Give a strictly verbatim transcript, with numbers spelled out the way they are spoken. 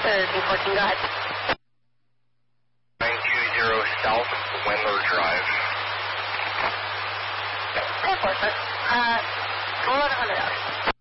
Third and fourteen, go ahead. nine two zero South Wendler Drive. Enforcement. Uh, eleven hundred hours.